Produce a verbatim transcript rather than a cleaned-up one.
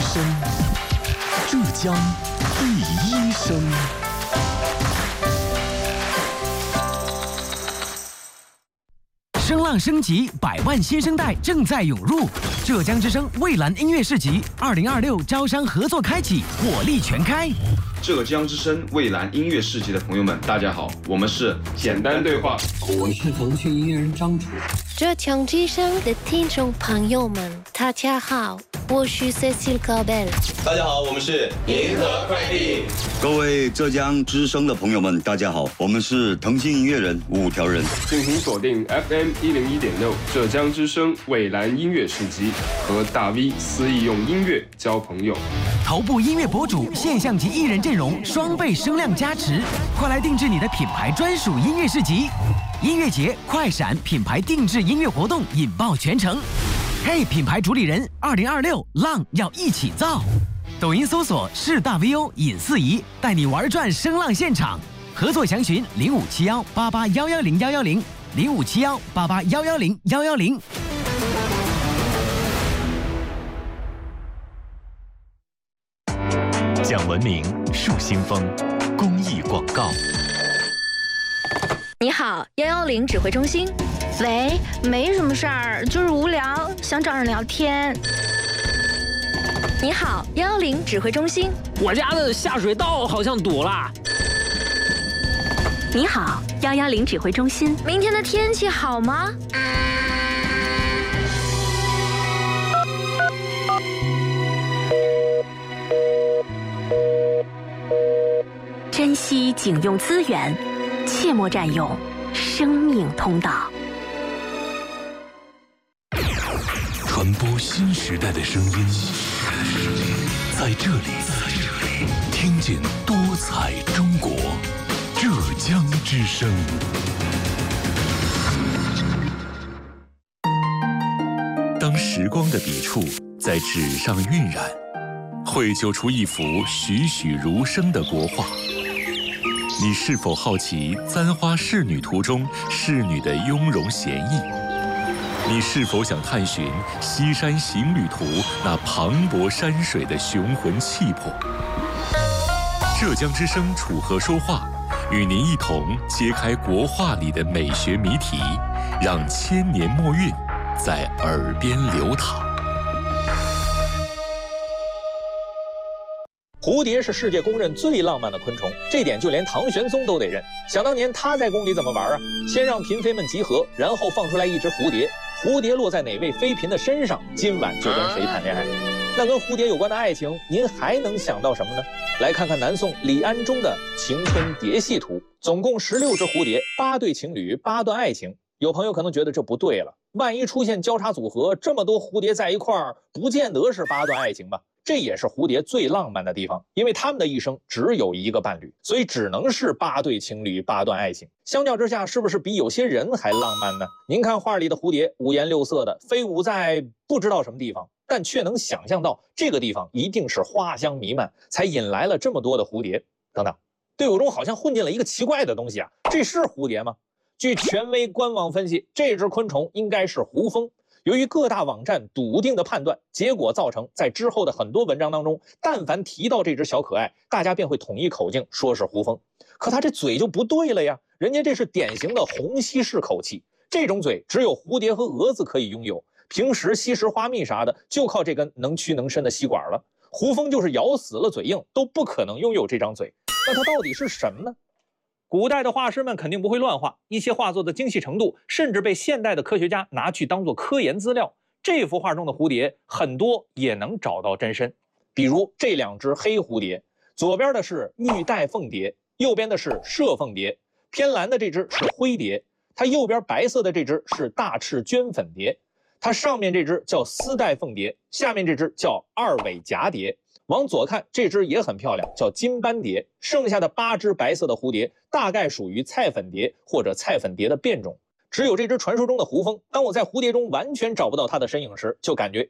声，浙江第一声。 声浪升级，百万新生代正在涌入。浙江之声蔚蓝音乐市集二零二六招商合作开启，火力全开。 浙江之声蔚蓝音乐市集的朋友们，大家好，我们是简单对话， 我是腾讯音乐人张楚。 浙江之声的听众朋友们，大家好，我是 Cecile Caubel。 大家好，我们是银河快递。 各位浙江之声的朋友们，大家好，我们是腾讯音乐人五条人。 敬请锁定 F M 一零一点六浙江之声蔚蓝音乐市集，和大 V 肆意用音乐交朋友。 头部音乐博主、现象级艺人阵容，双倍声量加持，快来定制你的品牌专属音乐市集。音乐节快闪品牌定制音乐活动引爆全城。嘿，品牌主理人，二零二六浪要一起造。抖音搜索是大 V O 尹四仪，带你玩转声浪现场。合作详询零五七幺八八幺幺零幺幺零零五七幺八八幺幺零幺幺零。 讲文明树新风，公益广告。 你好，幺幺零指挥中心。喂，没什么事儿，就是无聊，想找人聊天。你好，幺幺零指挥中心。 我家的下水道好像堵了。 你好，幺幺零指挥中心。明天的天气好吗？珍惜警用资源，切莫占用生命通道。 传播新时代的声音，在这里，听见多彩中国，浙江之声。当时光的笔触在纸上晕染，绘就出一幅栩栩如生的国画。你是否好奇《簪花仕女图》中仕女的雍容娴逸？你是否想探寻《西山行旅图》那磅礴山水的雄浑气魄？浙江之声楚河说话，与您一同揭开国画里的美学谜题，让千年墨韵在耳边流淌。 蝴蝶是世界公认最浪漫的昆虫，这点就连唐玄宗都得认。想当年他在宫里怎么玩啊？先让嫔妃们集合，然后放出来一只蝴蝶，蝴蝶落在哪位妃嫔的身上，今晚就跟谁谈恋爱。那跟蝴蝶有关的爱情，您还能想到什么呢？来看看南宋李安中的《晴春蝶戏图》，总共十六只蝴蝶，八对情侣，八段爱情。有朋友可能觉得这不对了，万一出现交叉组合，这么多蝴蝶在一块儿，不见得是八段爱情吧？这也是蝴蝶最浪漫的地方，因为他们的一生只有一个伴侣，所以只能是八对情侣，八段爱情。相较之下，是不是比有些人还浪漫呢？您看画里的蝴蝶，五颜六色的，飞舞在不知道什么地方，但却能想象到这个地方一定是花香弥漫，才引来了这么多的蝴蝶。等等，队伍中好像混进了一个奇怪的东西啊，这是蝴蝶吗？据权威官网分析，这只昆虫应该是胡蜂。由于各大网站笃定的判断，结果造成在之后的很多文章当中，但凡提到这只小可爱，大家便会统一口径说是胡蜂。可它这嘴就不对了呀，人家这是典型的虹吸式口气，这种嘴只有蝴蝶和蛾子可以拥有，平时吸食花蜜啥的就靠这根能屈能伸的吸管了。胡蜂就是咬死了嘴硬都不可能拥有这张嘴，那它到底是什么呢？古代的画师们肯定不会乱画，一些画作的精细程度甚至被现代的科学家拿去当作科研资料。这幅画中的蝴蝶很多也能找到真身，比如这两只黑蝴蝶，左边的是玉带凤蝶，右边的是射凤蝶，偏蓝的这只是灰蝶，它右边白色的这只是大翅绢粉蝶，它上面这只叫丝带凤蝶，下面这只叫二尾蛱蝶。往左看，这只也很漂亮，叫金斑蝶。剩下的八只白色的蝴蝶大概属于菜粉蝶或者菜粉蝶的变种。只有这只传说中的胡蜂，当我在蝴蝶中完全找不到它的身影时，就感觉